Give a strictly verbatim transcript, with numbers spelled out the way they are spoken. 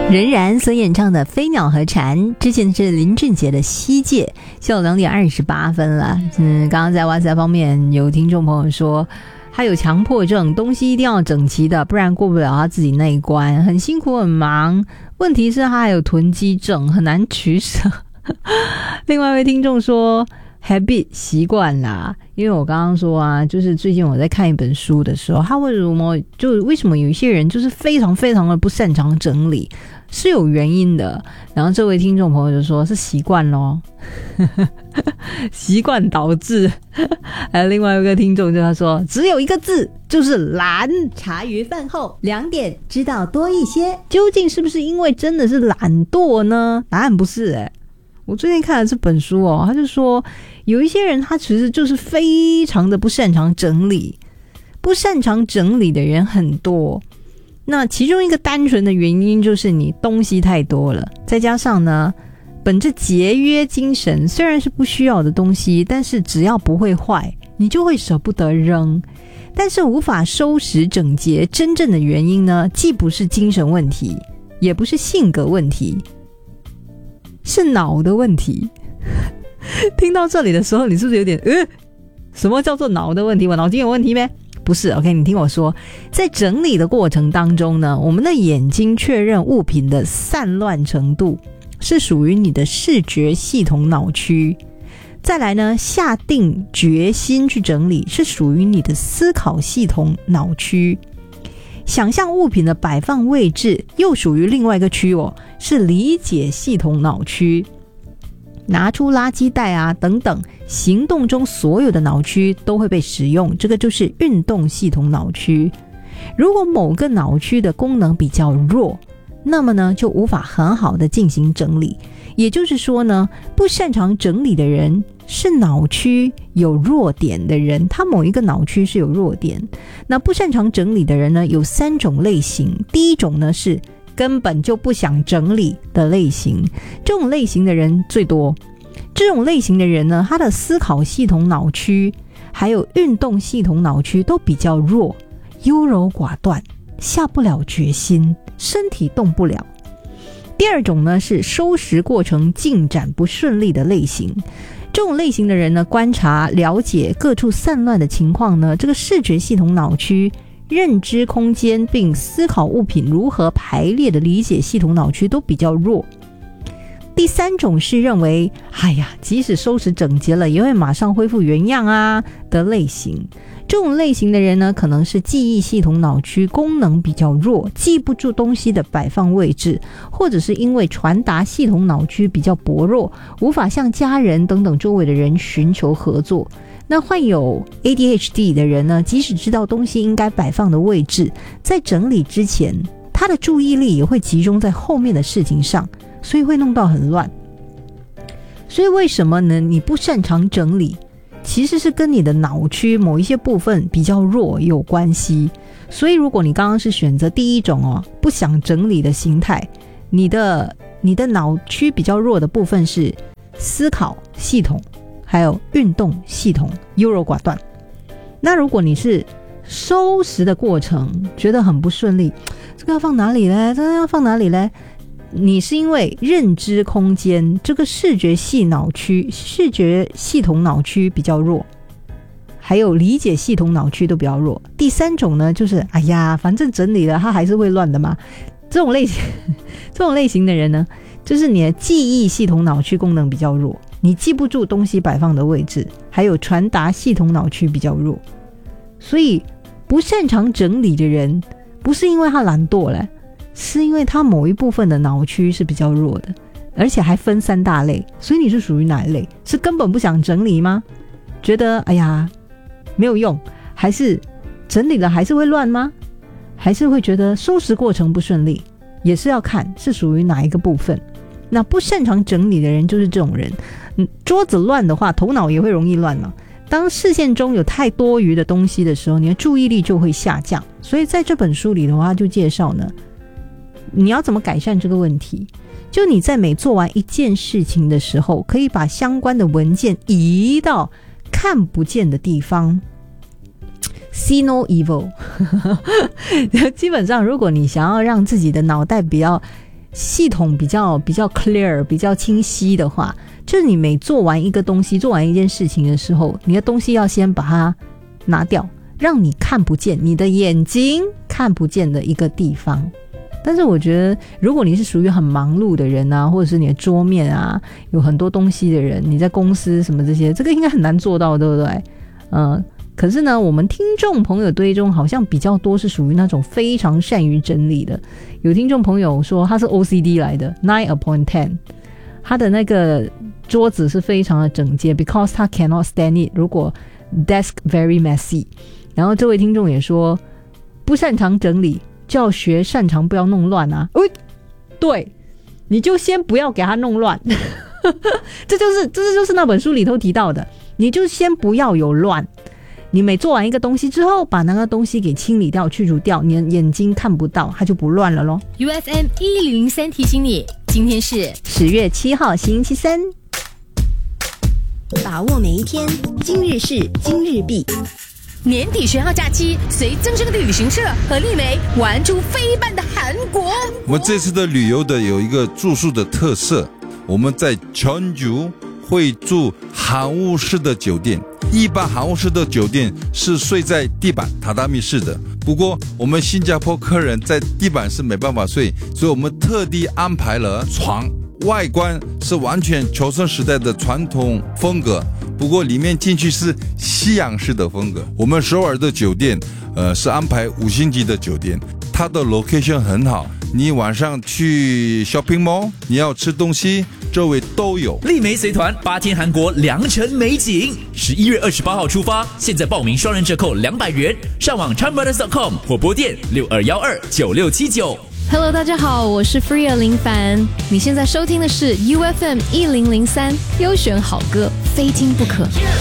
仍然所演唱的飞鸟和蝉，之前是林俊杰的西界，下午两点二十八分了。嗯，刚刚在 WhatsApp 方面有听众朋友说他有强迫症，东西一定要整齐的，不然过不了他自己那一关，很辛苦很忙。问题是他还有囤积症，很难取舍。另外一位听众说 habit 习惯啦，因为我刚刚说啊，就是最近我在看一本书的时候，他为什么就为什么有一些人就是非常非常的不擅长整理，是有原因的。然后这位听众朋友就说是习惯咯，习惯导致。还有另外一个听众就他说只有一个字，就是懒。茶余饭后两点知道多一些，究竟是不是因为真的是懒惰呢？答案不是欸。我最近看了这本书哦，他就说有一些人他其实就是非常的不擅长整理，不擅长整理的人很多。那其中一个单纯的原因就是你东西太多了，再加上呢本着节约精神，虽然是不需要的东西，但是只要不会坏你就会舍不得扔。但是无法收拾整洁真正的原因呢，既不是精神问题，也不是性格问题，是脑的问题。听到这里的时候你是不是有点呃，什么叫做脑的问题？我脑筋有问题咩？不是 OK， 你听我说，在整理的过程当中呢，我们的眼睛确认物品的散乱程度是属于你的视觉系统脑区，再来呢下定决心去整理是属于你的思考系统脑区，想象物品的摆放位置又属于另外一个区哦，是理解系统脑区。拿出垃圾袋啊等等，行动中所有的脑区都会被使用，这个就是运动系统脑区。如果某个脑区的功能比较弱，那么呢就无法很好的进行整理。也就是说呢，不擅长整理的人是脑区有弱点的人，他某一个脑区是有弱点。那不擅长整理的人呢有三种类型，第一种呢是根本就不想整理的类型，这种类型的人最多。这种类型的人呢，他的思考系统脑区还有运动系统脑区都比较弱，优柔寡断，下不了决心，身体动不了。第二种呢是收拾过程进展不顺利的类型，这种类型的人呢，观察了解各处散乱的情况呢，这个视觉系统脑区、认知空间并思考物品如何排列的理解系统脑区都比较弱。第三种是认为哎呀，即使收拾整洁了也会马上恢复原样啊的类型。这种类型的人呢，可能是记忆系统脑区功能比较弱，记不住东西的摆放位置，或者是因为传达系统脑区比较薄弱，无法向家人等等周围的人寻求合作。那患有 A D H D 的人呢，即使知道东西应该摆放的位置，在整理之前他的注意力也会集中在后面的事情上，所以会弄到很乱。所以为什么呢？你不擅长整理，其实是跟你的脑区某一些部分比较弱有关系。所以如果你刚刚是选择第一种哦，不想整理的心态，你的你的脑区比较弱的部分是思考系统还有运动系统，优柔寡断。那如果你是收拾的过程觉得很不顺利，这个要放哪里呢？这个要放哪里呢？你是因为认知空间这个视觉系脑区、视觉系统脑区比较弱，还有理解系统脑区都比较弱。第三种呢，就是哎呀，反正整理了它还是会乱的嘛。这种类型这种类型的人呢，就是你的记忆系统脑区功能比较弱，你记不住东西摆放的位置，还有传达系统脑区比较弱。所以不擅长整理的人不是因为他懒惰了，是因为他某一部分的脑区是比较弱的，而且还分三大类。所以你是属于哪一类？是根本不想整理吗？觉得哎呀没有用，还是整理了还是会乱吗？还是会觉得收拾过程不顺利？也是要看是属于哪一个部分。那不擅长整理的人就是这种人。嗯，桌子乱的话，头脑也会容易乱嘛。当视线中有太多余的东西的时候，你的注意力就会下降。所以在这本书里的话就介绍呢，你要怎么改善这个问题。就你在每做完一件事情的时候，可以把相关的文件移到看不见的地方。See no evil 基本上如果你想要让自己的脑袋比较系统比较比较 clear 比较清晰的话，就是你每做完一个东西做完一件事情的时候，你的东西要先把它拿掉，让你看不见，你的眼睛看不见的一个地方。但是我觉得如果你是属于很忙碌的人啊，或者是你的桌面啊有很多东西的人，你在公司什么这些，这个应该很难做到，对不对？嗯，可是呢我们听众朋友堆中好像比较多是属于那种非常善于整理的。有听众朋友说他是 O C D 来的 nine upon ten， 他的那个桌子是非常的整洁 because 他 cannot stand it 如果 desk very messy。 然后这位听众也说不擅长整理就要学擅长不要弄乱啊。喂，对，你就先不要给他弄乱这就是这就是那本书里头提到的，你就先不要有乱，你每做完一个东西之后把那个东西给清理掉去除掉，你的眼睛看不到，它就不乱了咯。 U F M 一零零三提醒你，今天是十月七号星期三， 把握每一天，今日事今日毕。 年底学号假期，随增生的旅行社和丽梅玩出飞般的韩国。 我们这次的旅游的有一个住宿的特色，我们在Jeonju会住韩屋式的酒店。一般韩屋式的酒店是睡在地板榻榻米式的，不过我们新加坡客人在地板是没办法睡，所以我们特地安排了床，外观是完全求生时代的传统风格，不过里面进去是西洋式的风格。我们首尔的酒店呃是安排五星级的酒店，它的 location 很好，你晚上去 shopping mall 你要吃东西周围都有。 丽梅随团八天韩国良辰美景，十一月二十八号出发，现在报名双人折扣两百元，上网 chan brothers dot com 或拨电六二一二九六七九。 Hello， 大家好，我是 Freya 林凡，你现在收听的是 U F M 一零零三，优选好歌，非听不可。